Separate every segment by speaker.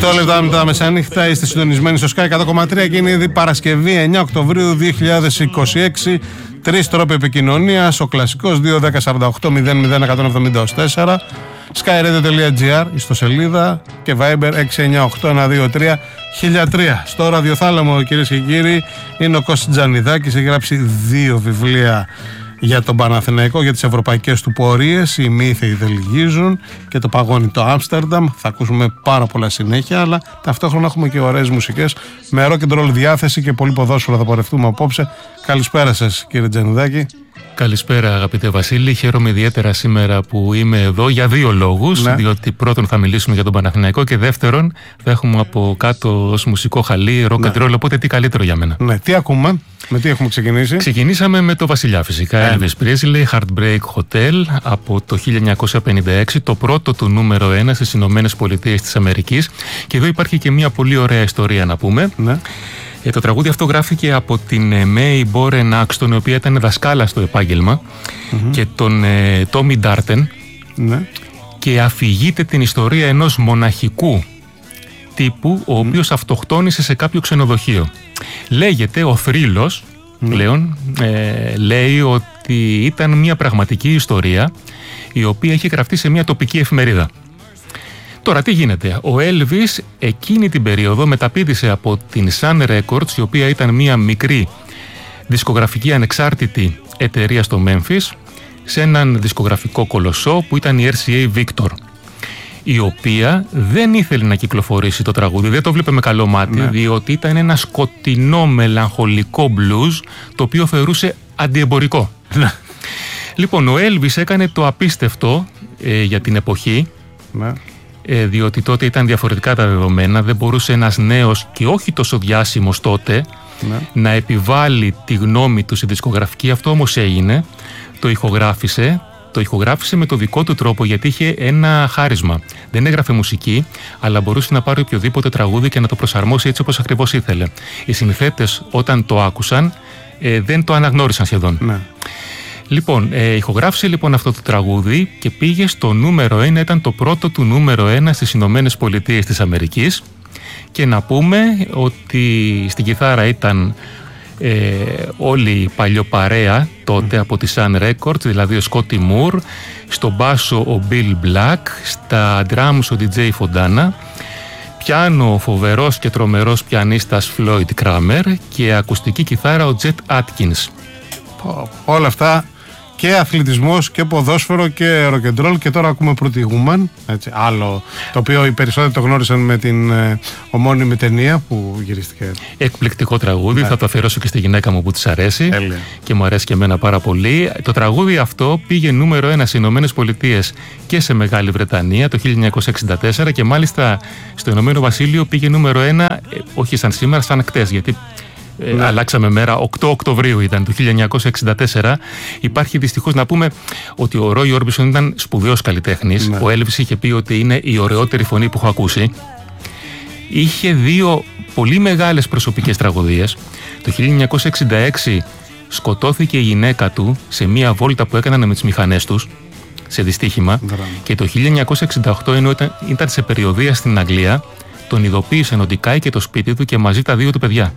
Speaker 1: 8 λεπτά μετά τα μεσάνυχτα είστε συντονισμένοι στο Sky 100,3 και είναι ήδη Παρασκευή 9 Οκτωβρίου 2026. Τρεις τρόποι επικοινωνίας. Ο κλασικός 2-10-48-00-174, skyradio.gr ιστοσελίδα και Viber 698-123-1003. Στο ραδιοθάλαμο, κυρίες και κύριοι, είναι ο Κώστας Τζανιδάκης. Έχει γράψει 2 βιβλία για τον Παναθηναϊκό, για τις ευρωπαϊκές του πορείες. Οι μύθοι δεν λυγίζουν και το παγώνει το Άμστερνταμ. Θα ακούσουμε πάρα πολλά συνέχεια, αλλά ταυτόχρονα έχουμε και ωραίες μουσικές με rock and roll διάθεση και πολύ ποδόσφαιρο θα πορευτούμε απόψε. Καλησπέρα σας, κύριε Τζανιδάκη.
Speaker 2: Καλησπέρα, αγαπητέ Βασίλη. Χαίρομαι ιδιαίτερα σήμερα που είμαι εδώ για 2 λόγους. Ναι. Διότι πρώτον θα μιλήσουμε για τον Παναθηναϊκό και δεύτερον θα έχουμε από κάτω ως μουσικό χαλί rock and roll. Οπότε τι καλύτερο για μένα.
Speaker 1: Ναι, τι ακούμε, με τι έχουμε ξεκινήσει?
Speaker 2: Ξεκινήσαμε με το Βασιλιά φυσικά. Elvis Presley, Heartbreak Hotel από το 1956, το πρώτο του νούμερο 1 στις Ηνωμένες Πολιτείες της Αμερικής. Και εδώ υπάρχει και μια πολύ ωραία ιστορία να πούμε.
Speaker 1: Ναι.
Speaker 2: Το τραγούδι αυτό γράφηκε από την May Boren Axton, η οποία ήταν δασκάλα στο επάγγελμα, και τον Tommy Darden, και αφηγείται την ιστορία ενός μοναχικού τύπου, ο οποίος αυτοκτόνησε σε κάποιο ξενοδοχείο. Λέγεται, ο θρύλος πλέον, λέει ότι ήταν μια πραγματική ιστορία η οποία είχε γραφτεί σε μια τοπική εφημερίδα. Τώρα τι γίνεται, ο Elvis εκείνη την περίοδο μεταπήδησε από την Sun Records, η οποία ήταν μια μικρή δισκογραφική ανεξάρτητη εταιρεία στο Memphis, σε έναν δισκογραφικό κολοσσό που ήταν η RCA Victor, η οποία δεν ήθελε να κυκλοφορήσει το τραγούδι, δεν το βλέπε με καλό μάτι, διότι ήταν ένα σκοτεινό μελαγχολικό blues, το οποίο θεωρούσε αντιεμπορικό. Λοιπόν, ο Elvis έκανε το απίστευτο για την εποχή, διότι τότε ήταν διαφορετικά τα δεδομένα, δεν μπορούσε ένας νέος και όχι τόσο διάσημος τότε να επιβάλλει τη γνώμη του στη δισκογραφική. Αυτό όμως έγινε, το ηχογράφησε με το δικό του τρόπο, γιατί είχε ένα χάρισμα. Δεν έγραφε μουσική, αλλά μπορούσε να πάρει οποιοδήποτε τραγούδι και να το προσαρμόσει έτσι όπως ακριβώς ήθελε. Οι συνθέτες όταν το άκουσαν δεν το αναγνώρισαν σχεδόν. Λοιπόν, ηχογράφησε λοιπόν αυτό το τραγούδι και πήγε στο νούμερο 1, ήταν το πρώτο του νούμερο 1 στις Ηνωμένες Πολιτείες της Αμερικής, και να πούμε ότι στην κιθάρα ήταν όλη η παλιοπαρέα τότε από τη Sun Records, δηλαδή ο Scotty Moore, στο μπάσο ο Bill Black, στα drums ο DJ Fontana, πιάνο ο φοβερός και τρομερός πιανίστας Floyd Kramer και ακουστική κιθάρα ο Jet Atkins.
Speaker 1: Όλα αυτά, και αθλητισμός και ποδόσφαιρο και rock and roll, και τώρα ακούμε Pretty Woman, έτσι, άλλο, το οποίο οι περισσότεροι το γνώρισαν με την ομώνυμη ταινία που γυρίστηκε. Εκπληκτικό τραγούδι, θα το αφιερώσω και στη γυναίκα μου που της αρέσει. Έλεια. Και μου αρέσει και εμένα πάρα πολύ. Το τραγούδι αυτό πήγε νούμερο 1 στις Ηνωμένες Πολιτείες και σε Μεγάλη Βρετανία το 1964, και μάλιστα στο Ηνωμένο Βασίλειο πήγε νούμερο 1, όχι σαν σήμερα, σαν χτες, γιατί αλλάξαμε μέρα, 8 Οκτωβρίου ήταν το 1964. Υπάρχει δυστυχώς να πούμε ότι ο Ρόι Όρμπισον ήταν σπουδαίος καλλιτέχνης. Ο Elvis είχε πει ότι είναι η ωραιότερη φωνή που έχω ακούσει. Είχε 2 πολύ μεγάλες προσωπικές τραγωδίες. Το 1966 σκοτώθηκε η γυναίκα του σε μία βόλτα που έκαναν με τις μηχανές τους, σε δυστύχημα. Και το 1968, ενώ ήταν σε περιοδεία στην Αγγλία, τον ειδοποίησαν ότι κάηκε το σπίτι του και μαζί τα 2 του παιδιά.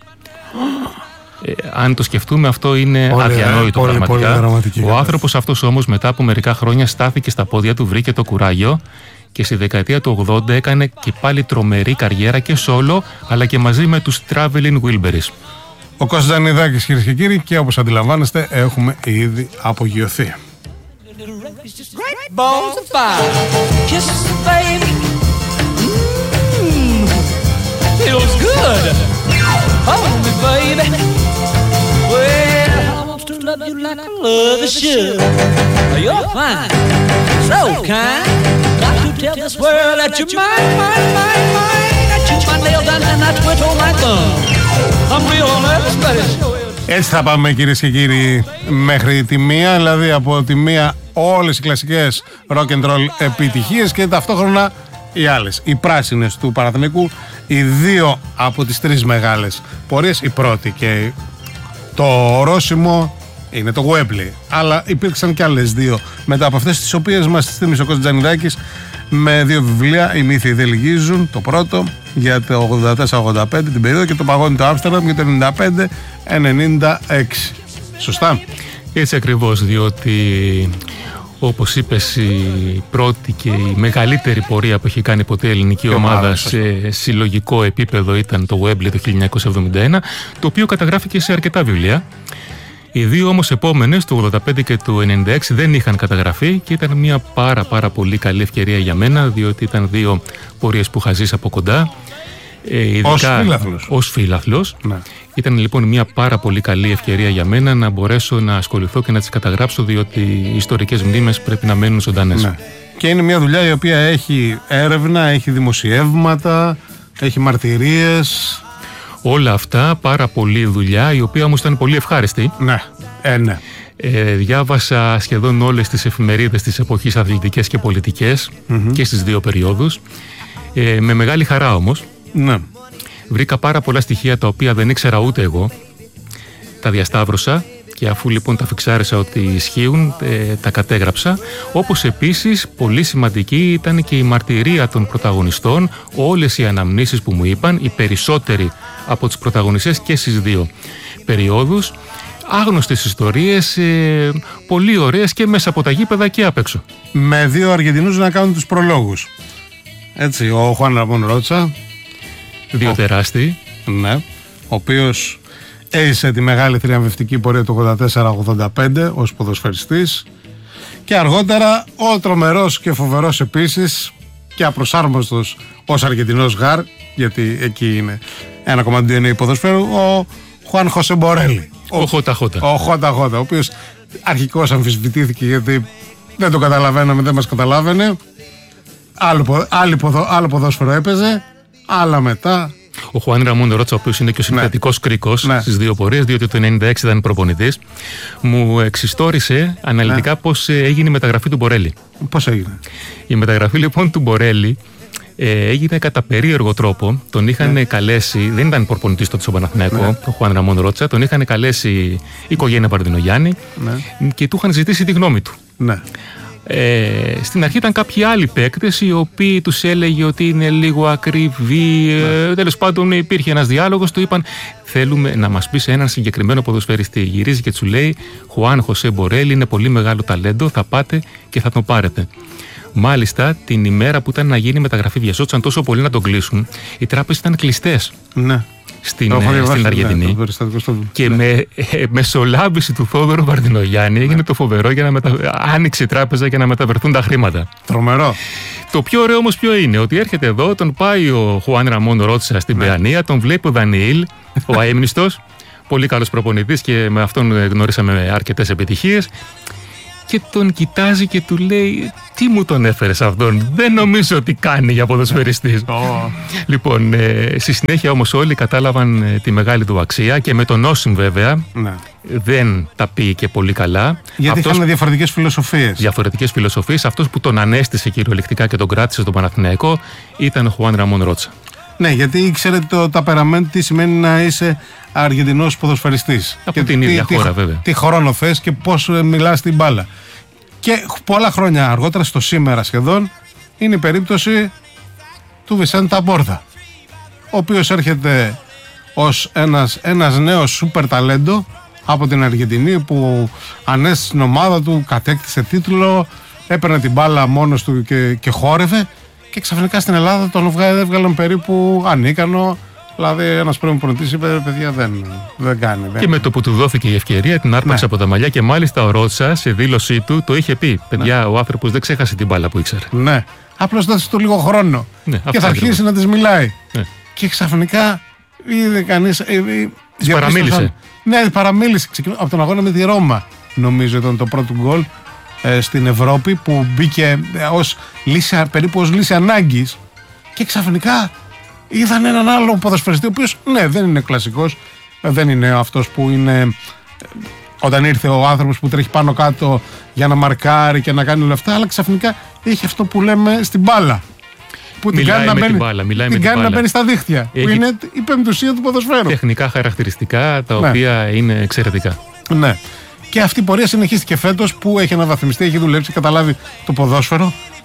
Speaker 1: Αν το σκεφτούμε, αυτό είναι αδιανόητο πραγματικά. Ο άνθρωπος αυτός όμως μετά από μερικά χρόνια στάθηκε στα πόδια του, βρήκε το κουράγιο και στη δεκαετία του 80 έκανε και πάλι τρομερή καριέρα και σόλο, αλλά και μαζί με τους Traveling Wilburys. Ο Κώστας Τζανιδάκης, κυρίες και κύριοι, και όπως αντιλαμβάνεστε έχουμε ήδη απογειωθεί.
Speaker 3: Hold me, baby. Well, I want to love you like I love a should. You're fine, so kind. Got to tell this world that you're mine, mine, mine, mine. I chew my nails down and I twiddle my thumb. I'm real nervous, but it's sure.
Speaker 1: Έτσι θα πάμε, κυρίες και κύριοι, μέχρι τη 1, δηλαδή από τη 1 όλες οι κλασικές rock and roll επιτυχίες και ταυτόχρονα οι άλλες, οι πράσινες του Παναθηναϊκού, οι 2 από τις 3 μεγάλες πορείες, η πρώτη και το ορόσημο είναι το Wembley, αλλά υπήρξαν και άλλες 2 μετά από αυτές, τις οποίες μας θύμισε ο Κώστας Τζανιδάκης με 2 βιβλία, «Οι μύθοι δεν λυγίζουν», το πρώτο για το 84-85 την περίοδο, και «Το παγώνι το Άμστερνταμ» για το 95-96. Σωστά?
Speaker 2: Έτσι ακριβώς, διότι όπως είπες, η πρώτη και η μεγαλύτερη πορεία που έχει κάνει ποτέ η ελληνική ομάδα σε συλλογικό επίπεδο ήταν το Wembley το 1971, το οποίο καταγράφηκε σε αρκετά βιβλία. Οι 2 όμως επόμενες, το 85 και το 96, δεν είχαν καταγραφεί και ήταν μια πάρα πολύ καλή ευκαιρία για μένα, διότι ήταν 2 πορείες που είχα ζήσει από κοντά. Ως φίλαθλος. Ναι. Ήταν λοιπόν μια πάρα πολύ καλή ευκαιρία για μένα να μπορέσω να ασχοληθώ και να τις καταγράψω, διότι οι ιστορικές μνήμες πρέπει να μένουν ζωντανές. Ναι.
Speaker 1: Και είναι μια δουλειά η οποία έχει έρευνα, έχει δημοσιεύματα, έχει μαρτυρίες.
Speaker 2: Όλα αυτά, πάρα πολλή δουλειά, η οποία όμως ήταν πολύ ευχάριστη.
Speaker 1: Ναι, ναι.
Speaker 2: Διάβασα σχεδόν όλες τις εφημερίδες της εποχής, αθλητικές και πολιτικές, και στις 2 περιόδους. Με μεγάλη χαρά όμως.
Speaker 1: Ναι.
Speaker 2: Βρήκα πάρα πολλά στοιχεία τα οποία δεν ήξερα ούτε εγώ. Τα διασταύρωσα και αφού λοιπόν τα φιξάρισα ότι ισχύουν, τα κατέγραψα. Όπως επίσης πολύ σημαντική ήταν και η μαρτυρία των πρωταγωνιστών, όλες οι αναμνήσεις που μου είπαν, οι περισσότεροι από τους πρωταγωνιστές και στις 2 περιόδους. Άγνωστες ιστορίες, πολύ ωραίες και μέσα από τα γήπεδα και απ' έξω.
Speaker 1: Με 2 Αργεντινούς να κάνουν τους προλόγους. Έτσι, ο Χουάν Ραμόν Ρότσα.
Speaker 2: 2 τεράστιοι.
Speaker 1: Ναι, ο οποίος έζησε τη μεγάλη θριαμβευτική πορεία του 84-85 ως ποδοσφαιριστής, και αργότερα ο τρομερός και φοβερός επίσης και απροσάρμοστος ως Αργεντινός γάρ, γιατί εκεί είναι ένα κομμάτι του DNA ποδοσφαίρου, ο Χουάν Χωσέ Μπορέλη.
Speaker 2: Ο Χότα-Χότα.
Speaker 1: Ο Χότα-Χότα, ο οποίος αρχικώς αμφισβητήθηκε γιατί δεν το καταλαβαίναμε, δεν μας καταλάβαινε. Άλλο ποδόσφαιρο έπαιζε, άλλα μετά.
Speaker 2: Ο Χουάν Ραμόν Ρότσα, ο οποίος είναι και ο συνθετικός κρίκος στις 2 πορείες, διότι το 96 ήταν προπονητής, μου εξιστόρισε αναλυτικά πώς έγινε η μεταγραφή του Μπορέλη.
Speaker 1: Πώς έγινε?
Speaker 2: Η μεταγραφή λοιπόν του Μπορέλη έγινε κατά περίεργο τρόπο. Τον είχαν καλέσει, δεν ήταν προπονητής τότε στον Παναθηναϊκό, ο Χουάν Ραμόν Ρότσα, τον είχαν καλέσει η οικογένεια Βαρδινογιάννη και του είχαν ζητήσει τη γνώμη του.
Speaker 1: Ναι.
Speaker 2: Στην αρχή ήταν κάποιοι άλλοι παίκτες οι οποίοι τους έλεγε ότι είναι λίγο ακριβή. Τέλος πάντων υπήρχε ένας διάλογος, του είπαν θέλουμε να μας πεις έναν συγκεκριμένο ποδοσφαιριστή. Γυρίζει και του λέει Χουάν Χωσέ Μπορέλη, είναι πολύ μεγάλο ταλέντο, θα πάτε και θα τον πάρετε. Μάλιστα την ημέρα που ήταν να γίνει η μεταγραφή, βιαζόντουσαν τόσο πολύ να τον κλείσουν, οι τράπεζες ήταν κλειστές.
Speaker 1: Ναι.
Speaker 2: Στην Αργεντινή. Και με μεσολάβηση του Θόδωρου Βαρδινογιάννη έγινε το φοβερό για να άνοιξε η τράπεζα για να μεταβερθούν τα χρήματα.
Speaker 1: Τρομερό.
Speaker 2: Το πιο ωραίο όμως ποιο είναι? Ότι έρχεται εδώ, τον πάει ο Χουάν Ραμόν Ρότσα στην Παιανία, τον βλέπει ο Δανιήλ, ο αείμνηστος, πολύ καλός προπονητής και με αυτόν γνωρίσαμε αρκετές επιτυχίες. Και τον κοιτάζει και του λέει τι μου τον έφερες αυτόν, δεν νομίζω ότι κάνει για ποδοσφαιριστής. Λοιπόν, στη συνέχεια όμως όλοι κατάλαβαν τη μεγάλη του αξία και με τον Όσιμ βέβαια δεν τα πήγε και πολύ καλά.
Speaker 1: Γιατί είχαν διαφορετικές φιλοσοφίες.
Speaker 2: Διαφορετικές φιλοσοφίες. Αυτός που τον ανέστησε κυριολεκτικά και τον κράτησε στον Παναθηναϊκό ήταν ο Χουάν Ραμόν Ρότσα.
Speaker 1: Ναι, γιατί ήξερε το ταπεραμέντ τι σημαίνει να είσαι Αργεντινός ποδοσφαιριστής.
Speaker 2: Από την ίδια χώρα βέβαια.
Speaker 1: Τι χρόνο θες και πώς μιλάς την μπάλα. Και πολλά χρόνια αργότερα, στο σήμερα σχεδόν, είναι η περίπτωση του Βισέντα Μπόρδα, ο οποίος έρχεται ως ένας νέος σούπερ ταλέντο από την Αργεντινή, που ανέστησε την ομάδα του, κατέκτησε τίτλο, έπαιρνε την μπάλα μόνος του και χόρευε, και ξαφνικά στην Ελλάδα τον έβγαλαν περίπου ανίκανο. Δηλαδή, ένας πρώην προπονητής είπε: παιδιά, δεν κάνει.
Speaker 2: Και με το που του δόθηκε η ευκαιρία, την άρπαξε από τα μαλλιά και μάλιστα ο Ρότσα σε δήλωσή του το είχε πει: παιδιά, ο άνθρωπος δεν ξέχασε την μπάλα που ήξερε.
Speaker 1: Ναι. Απλώς δώσε του λίγο χρόνο. Και θα αρχίσει να της μιλάει. Και ξαφνικά είδε κανείς.
Speaker 2: Της παραμίλησε.
Speaker 1: Ναι, παραμίλησε. Από τον αγώνα με τη Ρώμα, νομίζω ήταν το πρώτο γκολ στην Ευρώπη, που μπήκε περίπου ως λύση ανάγκης. Και ξαφνικά είδαν έναν άλλο ποδοσφαιριστή, ο οποίος δεν είναι κλασικός, δεν είναι αυτός που είναι όταν ήρθε ο άνθρωπος που τρέχει πάνω κάτω για να μαρκάρει και να κάνει όλα αυτά, αλλά ξαφνικά είχε αυτό που λέμε στην μπάλα. Που την κάνει να μπαίνει στα δίχτυα. Που είναι η πεμπτουσία του ποδοσφαίρου.
Speaker 2: Τεχνικά χαρακτηριστικά τα οποία είναι εξαιρετικά.
Speaker 1: Ναι. Και αυτή η πορεία συνεχίστηκε φέτος, που έχει αναβαθμιστεί, έχει δουλέψει, καταλάβει το ποδόσφαιρο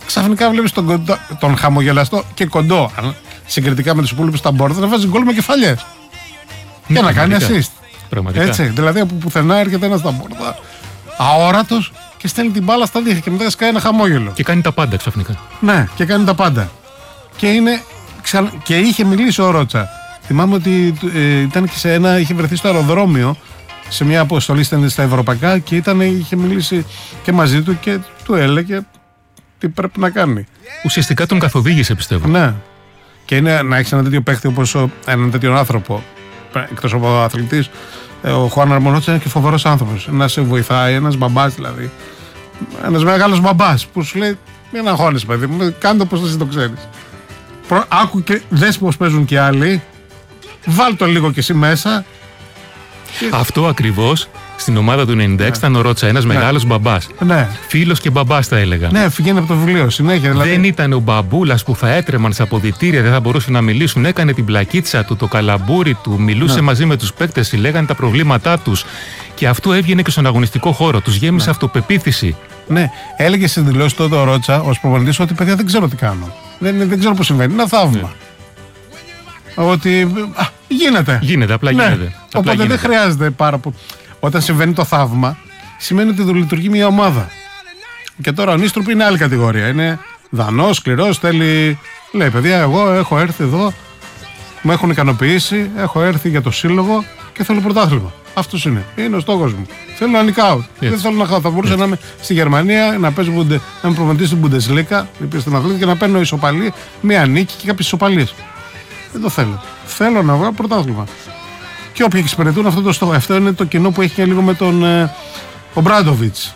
Speaker 1: Ξαφνικά βλέπεις τον χαμογελαστό και κοντό, συγκριτικά με τους υπόλοιπους στα μπόρτα, να βάζει γκολ με κεφαλιές. Και να κάνει assist.
Speaker 2: Πραγματικά.
Speaker 1: Έτσι, δηλαδή από πουθενά έρχεται ένας στα μπόρτα, αόρατος, και στέλνει την μπάλα στα δίχτυα και μετά σκάει ένα χαμόγελο.
Speaker 2: Και κάνει τα πάντα ξαφνικά.
Speaker 1: Ναι, και κάνει τα πάντα. Και είχε μιλήσει ο Ρότσα. Θυμάμαι ότι ήταν και είχε βρεθεί στο αεροδρόμιο σε μια αποστολή στα ευρωπαϊκά και είχε μιλήσει και μαζί του και του έλεγε τι πρέπει να κάνει.
Speaker 2: Ουσιαστικά τον καθοδήγησε, πιστεύω.
Speaker 1: Ναι. Και είναι να έχει ένα τέτοιο παίχτη όπως έναν τέτοιο άνθρωπο, εκτός από ο αθλητής, ο Χουάν Αρμονότσα είναι και φοβερός άνθρωπος. Να σε βοηθάει, ένας μπαμπάς δηλαδή. Ένας μεγάλος μπαμπάς που σου λέει: μην αγχώνεσαι, παιδί μου, κάνε το πώς εσύ το ξέρεις. Άκου και δες πώς παίζουν και άλλοι. Βάλ το λίγο κι εσύ μέσα.
Speaker 2: Αυτό ακριβώς στην ομάδα του 96 ήταν ο Ρότσα, ένας μεγάλος μπαμπάς.
Speaker 1: Ναι.
Speaker 2: Φίλος και μπαμπάς, θα έλεγα.
Speaker 1: Ναι, φυγαίνει από το βιβλίο συνέχεια. Δηλαδή.
Speaker 2: Δεν ήταν ο μπαμπούλας που θα έτρεμαν σε αποδυτήρια, δεν θα μπορούσαν να μιλήσουν. Έκανε την πλακίτσα του, το καλαμπούρι του, μιλούσε μαζί με τους παίκτες, συλλέγανε τα προβλήματά τους. Και αυτό έβγαινε και στον αγωνιστικό χώρο. Τους γέμισε αυτοπεποίθηση.
Speaker 1: Ναι, έλεγε στην δηλώση τότε ο Ρότσα ως προπονητής ότι παιδιά δεν ξέρω τι κάνω. Δεν ξέρω πώς συμβαίνει. Είναι ένα θαύμα. Ότι γίνεται.
Speaker 2: Γίνεται, απλά γίνεται.
Speaker 1: Οπότε δεν χρειάζεται πάρα πολύ. Όταν συμβαίνει το θαύμα, σημαίνει ότι λειτουργεί μια ομάδα. Και τώρα ο Νίστρουπ είναι άλλη κατηγορία. Είναι δανός, σκληρός, λέει παιδιά, εγώ έχω έρθει εδώ, με έχουν ικανοποιήσει, έχω έρθει για το σύλλογο και θέλω πρωτάθλημα. Αυτός είναι. Είναι ο στόχος μου. Θέλω να νικάω. Δεν θέλω να χάω. Θα μπορούσα να είμαι στη Γερμανία, να είμαι προπονητής στην Bundesliga, και να παίρνω ισοπαλία, μία νίκη και κάποιες ισοπαλίες. Δεν το θέλω. Θέλω να βγάλω πρωτάθλημα. Και όποιοι εξυπηρετούν αυτό το στόχο. Αυτό είναι το κοινό που έχει και λίγο με τον Ομπράντοβιτς.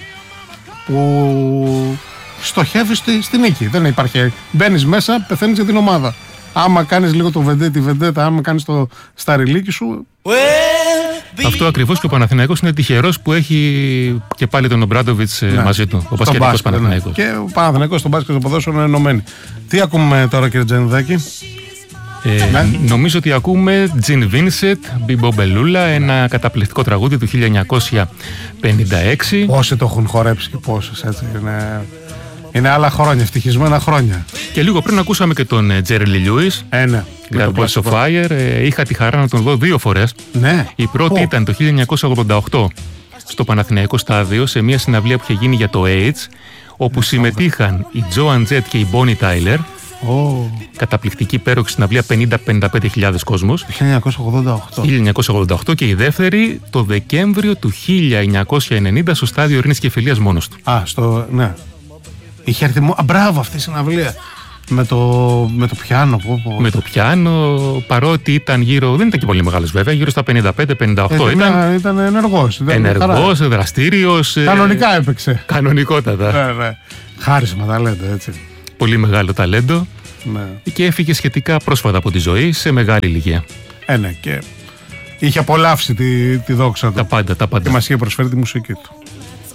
Speaker 1: Που στοχεύει στη νίκη. Δεν υπάρχει. Μπαίνεις μέσα, πεθαίνεις για την ομάδα. Άμα κάνεις λίγο τη βεντέτα, άμα κάνεις το σταριλίκι σου.
Speaker 2: Αυτό ακριβώς, και ο Παναθηναϊκός είναι τυχερός που έχει και πάλι τον Ομπράντοβιτς μαζί του. Ο Πασχετικός Παναθηναϊκός.
Speaker 1: Και ο Παναθηναϊκός στον μπάσκετ και στο ποδόσφαιρο είναι ενωμένοι. Τι ακούμε τώρα, κύριε Τζανιδάκη?
Speaker 2: Νομίζω ότι ακούμε Gin Vincent, Μπιμπο Μπελούλα, ένα καταπληκτικό τραγούδι του 1956.
Speaker 1: Πόσοι το έχουν χορέψει και πόσες, έτσι. Είναι άλλα χρόνια, ευτυχισμένα χρόνια.
Speaker 2: Και λίγο πριν ακούσαμε και τον Τζέρελι Λιούις,
Speaker 1: ναι.
Speaker 2: Grab Balls of Fire. Είχα τη χαρά να τον δω 2 φορές.
Speaker 1: Ναι.
Speaker 2: Η πρώτη ήταν το 1988 στο Παναθηναϊκό Στάδιο, σε μια συναυλία που είχε γίνει για το AIDS, όπου συμμετείχαν η Joan Jett και η Bonnie Tyler. Καταπληκτική υπέροχη συναυλία, 50-55 κόσμος. 1988 και η δεύτερη το Δεκέμβριο του 1990 στο Στάδιο Ειρήνης και Φιλίας μόνος του.
Speaker 1: Ναι. Είχε έρθει μπράβο αυτή η συναυλία. Με το πιάνο.
Speaker 2: Με το πιάνο, παρότι ήταν δεν ήταν και πολύ μεγάλος βέβαια, γύρω στα 55-58
Speaker 1: ήταν ενεργός.
Speaker 2: Ενεργός, δραστήριος.
Speaker 1: Κανονικά έπαιξε.
Speaker 2: Κανονικότατα.
Speaker 1: Ναι. Χάρισμα ταλέντο, έτσι.
Speaker 2: Πολύ μεγάλο ταλέντο.
Speaker 1: Ναι.
Speaker 2: Και έφυγε σχετικά πρόσφατα από τη ζωή, σε μεγάλη ηλικία.
Speaker 1: Ναι, και είχε απολαύσει τη δόξα του.
Speaker 2: Τα πάντα.
Speaker 1: Και μας είχε προσφέρει τη μουσική του.